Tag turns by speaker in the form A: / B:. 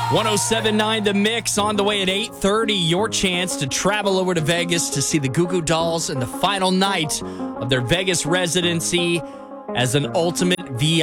A: 107.9 The Mix on the way at 8:30. Your chance to travel over to Vegas to see the Goo Goo Dolls in the final night of their Vegas residency as an ultimate VIP.